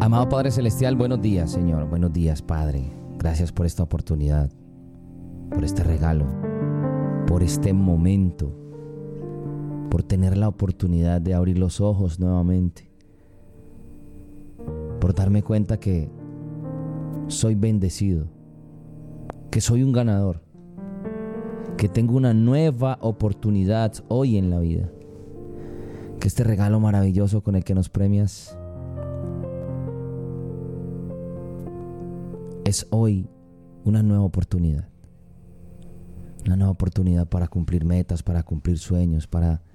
Amado Padre Celestial, buenos días, Señor. Buenos días, Padre. Gracias por esta oportunidad, por este regalo, por este momento, por tener la oportunidad de abrir los ojos nuevamente, por darme cuenta que soy bendecido, que soy un ganador, que tengo una nueva oportunidad hoy en la vida, que este regalo maravilloso con el que nos premias es hoy una nueva oportunidad. Una nueva oportunidad para cumplir metas, para cumplir sueños, para